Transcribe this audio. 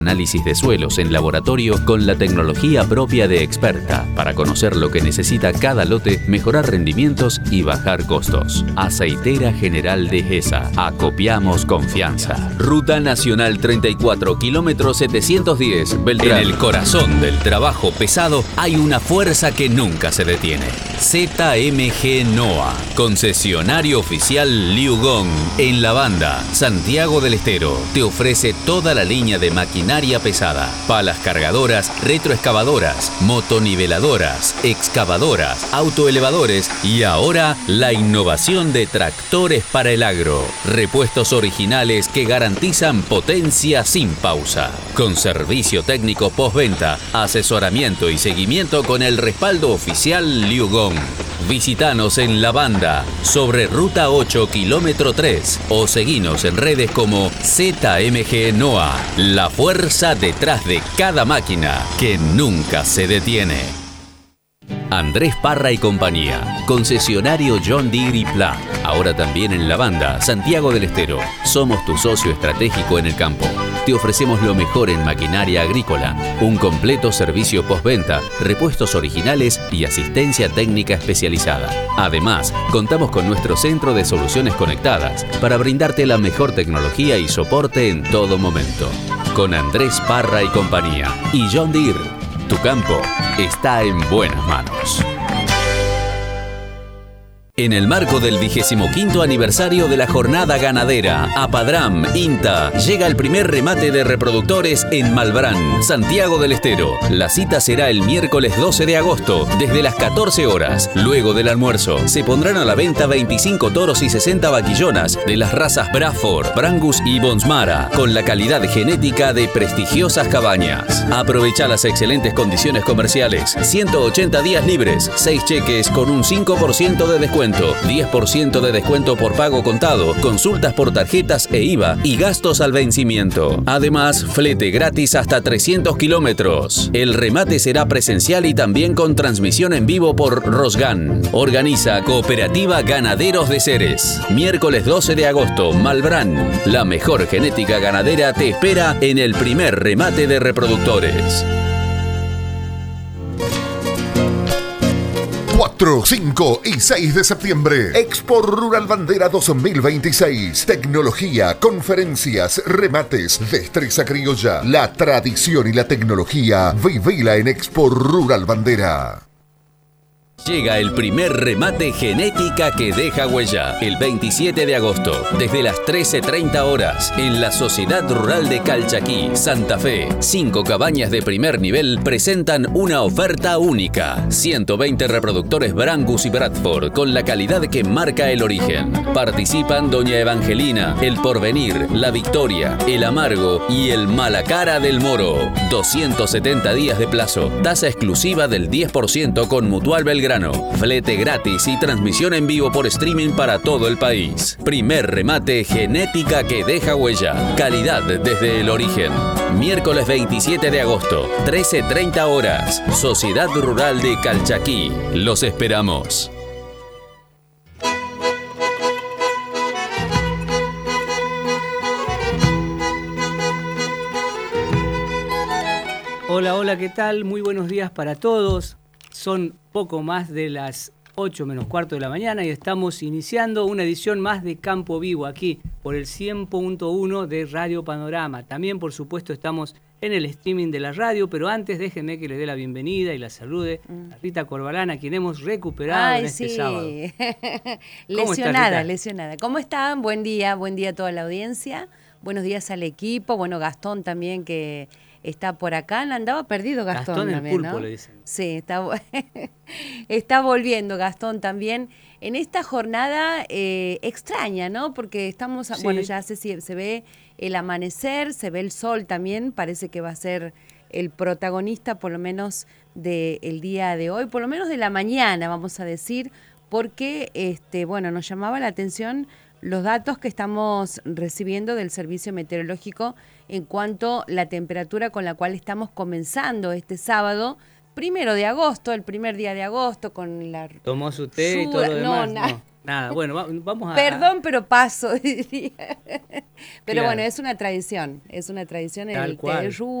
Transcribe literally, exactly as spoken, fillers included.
Análisis de suelos en laboratorio con la tecnología propia de Experta para conocer lo que necesita cada lote, mejorar rendimientos y bajar costos. Aceitera General de Gesa. Acopiamos confianza. Ruta Nacional treinta y cuatro, kilómetro setecientos diez, Beltrán. En el corazón del trabajo pesado hay una fuerza que nunca se detiene. Z M G Noah, concesionario oficial Liugong en La Banda, Santiago del Estero. Te ofrece toda la línea de maquinaria pesada, palas cargadoras, retroexcavadoras, motoniveladoras, excavadoras, autoelevadores y ahora la innovación de tractores para el agro. Repuestos originales que garantizan potencia sin pausa. Con servicio técnico postventa, asesoramiento y seguimiento con el respaldo oficial Liugong. Visítanos en La Banda, sobre Ruta ocho, kilómetro tres, o seguinos en redes como Z M G Noah, la fuerza detrás de cada máquina que nunca se detiene. Andrés Parra y compañía, concesionario John Deere y Pla, ahora también en La Banda, Santiago del Estero. Somos tu socio estratégico en el campo. Te ofrecemos lo mejor en maquinaria agrícola, un completo servicio postventa, repuestos originales y asistencia técnica especializada. Además, contamos con nuestro centro de soluciones conectadas para brindarte la mejor tecnología y soporte en todo momento. Con Andrés Parra y compañía y John Deere, tu campo está en buenas manos. En el marco del vigésimo quinto aniversario de la Jornada Ganadera, Apadram INTA llega el primer remate de reproductores en Malbrán, Santiago del Estero. La cita será el miércoles doce de agosto, desde las catorce horas. Luego del almuerzo, se pondrán a la venta veinticinco toros y sesenta vaquillonas de las razas Braford, Brangus y Bonsmara, con la calidad genética de prestigiosas cabañas. Aprovecha las excelentes condiciones comerciales. ciento ochenta días libres, seis cheques con un cinco por ciento de descuento. diez por ciento de descuento por pago contado, consultas por tarjetas e I V A y gastos al vencimiento. Además, flete gratis hasta trescientos kilómetros. El remate será presencial y también con transmisión en vivo por Rosgan. Organiza Cooperativa Ganaderos de Ceres. Miércoles doce de agosto, Malbrán. La mejor genética ganadera te espera en el primer remate de reproductores. cuatro, cinco y seis de septiembre. Expo Rural Bandera dos mil veintiséis. Tecnología, conferencias, remates, destreza criolla. La tradición y la tecnología. Vivila en Expo Rural Bandera. Llega el primer remate genética que deja huella, el veintisiete de agosto, desde las trece treinta horas, en la Sociedad Rural de Calchaquí, Santa Fe. Cinco cabañas de primer nivel presentan una oferta única. ciento veinte reproductores Brangus y Bradford, con la calidad que marca el origen. Participan Doña Evangelina, El Porvenir, La Victoria, El Amargo y El Malacara del Moro. doscientos setenta días de plazo, tasa exclusiva del diez por ciento con Mutual Belgrano. Flete gratis y transmisión en vivo por streaming para todo el país. Primer remate genética que deja huella. Calidad desde el origen. Miércoles veintisiete de agosto, trece treinta horas. Sociedad Rural de Calchaquí. Los esperamos. Hola, hola, ¿qué tal? Muy buenos días para todos. Son poco más de las ocho menos cuarto de la mañana y estamos iniciando una edición más de Campo Vivo aquí por el cien punto uno de Radio Panorama. También, por supuesto, estamos en el streaming de la radio, pero antes déjenme que le dé la bienvenida y la salude a Rita Corbalán, a quien hemos recuperado Ay, en este sí. sábado. lesionada, está, lesionada. ¿Cómo están? Buen día, buen día a toda la audiencia. Buenos días al equipo. Bueno, Gastón también, que está por acá. Andaba perdido Gastón, Gastón el también, pulpo, ¿no? le dicen. Sí, está, está volviendo Gastón también en esta jornada eh, extraña, ¿no? Porque estamos, sí. bueno, ya se, se ve el amanecer, se ve el sol también, parece que va a ser el protagonista por lo menos del día de hoy, por lo menos de la mañana, vamos a decir, porque, este, bueno, nos llamaba la atención los datos que estamos recibiendo del Servicio Meteorológico en cuanto a la temperatura con la cual estamos comenzando este sábado, primero de agosto, el primer día de agosto, con la... ¿Tomó su té suda, y todo lo demás? No, na, no. Nada, bueno, va, vamos a... Perdón, pero paso, diría. Pero Claro. bueno, es una tradición, es una tradición en Tal el cual. té